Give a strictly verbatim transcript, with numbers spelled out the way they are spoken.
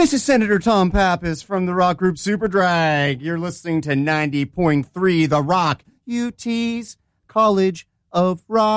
This is Senator Tom Pappas from the rock group Superdrag. You're listening to ninety point three The Rock, U T's College of Rock.